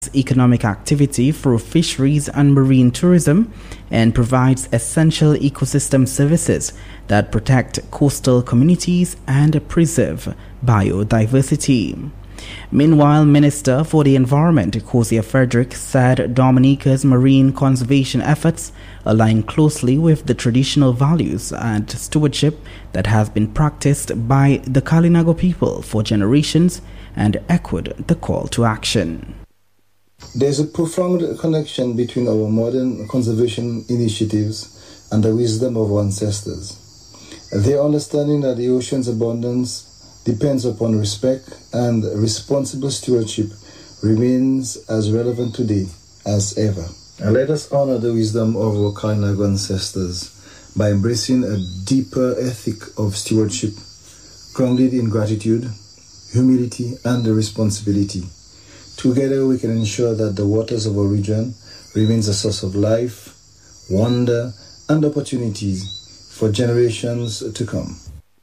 boosts economic activity through fisheries and marine tourism and provides essential ecosystem services that protect coastal communities and preserve biodiversity. Meanwhile, Minister for the Environment, Kozia Frederick, said Dominica's marine conservation efforts align closely with the traditional values and stewardship that has been practiced by the Kalinago people for generations and echoed the call to action. There's a profound connection between our modern conservation initiatives and the wisdom of our ancestors. Their understanding that the ocean's abundance depends upon respect and responsible stewardship remains as relevant today as ever. And let us honor the wisdom of our Kalinago ancestors by embracing a deeper ethic of stewardship grounded in gratitude, humility, and responsibility. Together we can ensure that the waters of our region remains a source of life, wonder, and opportunities for generations to come.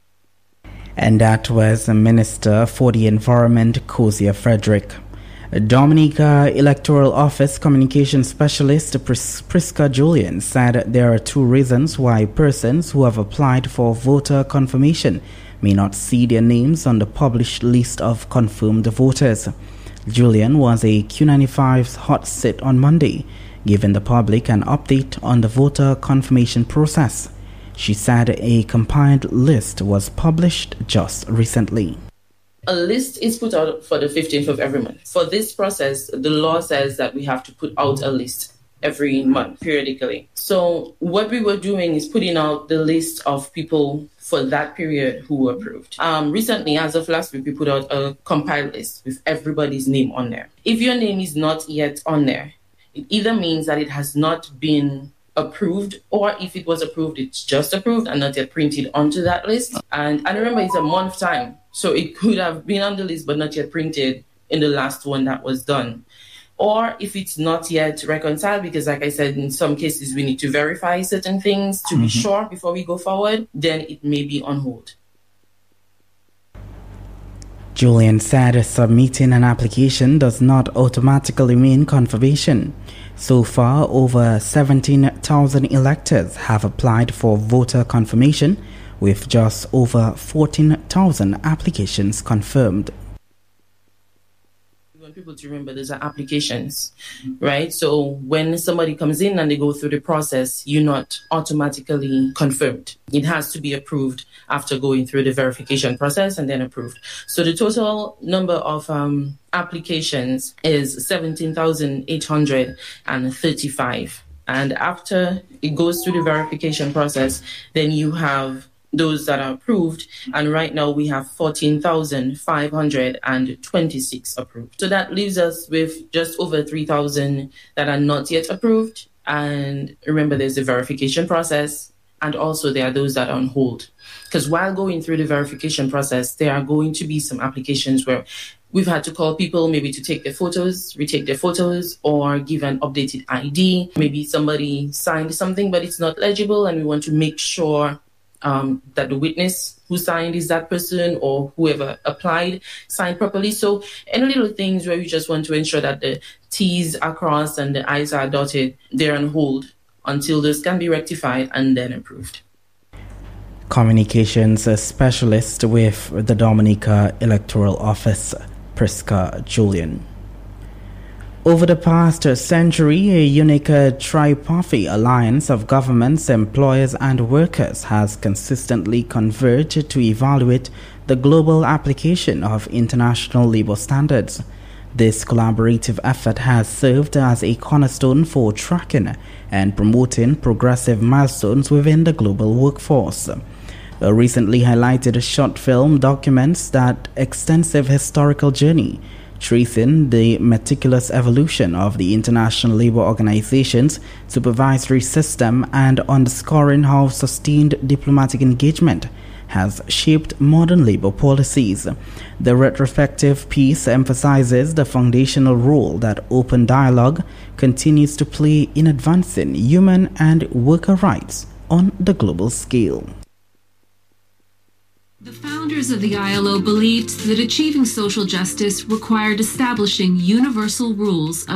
And that was the Minister for the Environment, Kozia Frederick. Dominica Electoral Office Communication Specialist Prisca Julian said there are two reasons why persons who have applied for voter confirmation may not see their names on the published list of confirmed voters. Julian was a Q95's hot sit on Monday, giving the public an update on the voter confirmation process. She said a compiled list was published just recently. A list is put out for the 15th of every month. For this process, the law says that we have to put out a list every month, periodically. So what we were doing is putting out the list of people for that period who were approved. Recently, as of last week, we put out a compiled list with everybody's name on there. If your name is not yet on there, it either means that it has not been approved, or if it was approved, it's just approved and not yet printed onto that list. And remember, it's a month time, so it could have been on the list but not yet printed in the last one that was done. Or if it's not yet reconciled, because like I said, in some cases we need to verify certain things to be sure before we go forward, then it may be on hold. Julian said submitting an application does not automatically mean confirmation. So far, over 17,000 electors have applied for voter confirmation, with just over 14,000 applications confirmed. We want people to remember these are applications, right? So when somebody comes in and they go through the process, you're not automatically confirmed. It has to be approved after going through the verification process and then approved. So the total number of applications is 17,835. And after it goes through the verification process, then you have those that are approved, and right now we have 14,526 approved. So that leaves us with just over 3,000 that are not yet approved. And remember, there's the verification process, and also there are those that are on hold. Because while going through the verification process, there are going to be some applications where we've had to call people maybe to take their photos, retake their photos, or give an updated ID. Maybe somebody signed something, but it's not legible, and we want to make sure that the witness who signed is that person, or whoever applied signed properly. So any little things where we just want to ensure that the T's are crossed and the I's are dotted, they're on hold until those can be rectified and then approved. Communications specialist with the Dominica Electoral Office, Prisca Julian. Over the past century, a unique tripartite alliance of governments, employers and workers has consistently converged to evaluate the global application of international labor standards. This collaborative effort has served as a cornerstone for tracking and promoting progressive milestones within the global workforce. A recently highlighted short film documents that extensive historical journey tracing the meticulous evolution of the International Labour Organization's supervisory system and underscoring how sustained diplomatic engagement has shaped modern labour policies. The retrospective piece emphasizes the foundational role that open dialogue continues to play in advancing human and worker rights on the global scale. The founders of the ILO believed that achieving social justice required establishing universal rules